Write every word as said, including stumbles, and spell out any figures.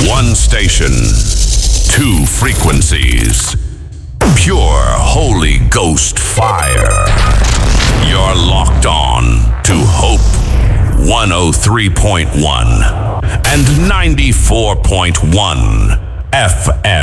One station, two frequencies. Pure Holy Ghost fire. You're locked on to Hope one oh three point one and ninety-four point one F M.